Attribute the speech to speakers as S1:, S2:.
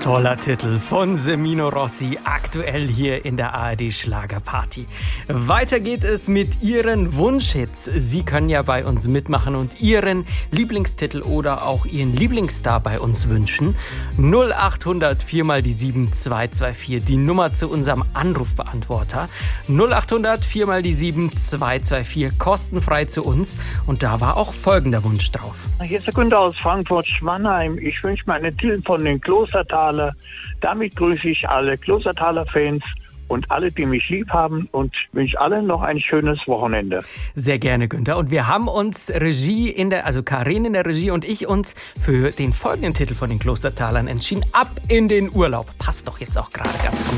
S1: Toller Titel von Semino Rossi, aktuell hier in der ARD Schlagerparty. Weiter geht es mit Ihren Wunschhits. Sie können ja bei uns mitmachen und Ihren Lieblingstitel oder auch Ihren Lieblingsstar bei uns wünschen. 0800 4 mal die 7 224, die Nummer zu unserem Anrufbeantworter. 0800 4 mal die 7 224, kostenfrei zu uns. Und da war auch folgender Wunsch drauf.
S2: Hier ist der Günther aus Frankfurt-Schmannheim. Ich wünsche mir einen Titel von den Klostertaler. Damit grüße ich alle Klostertaler-Fans und alle, die mich lieb haben, und wünsche allen noch ein schönes Wochenende.
S1: Sehr gerne, Günther. Und wir haben uns Karin in der Regie und ich uns für den folgenden Titel von den Klostertalern entschieden. Ab in den Urlaub. Passt doch jetzt auch gerade ganz gut.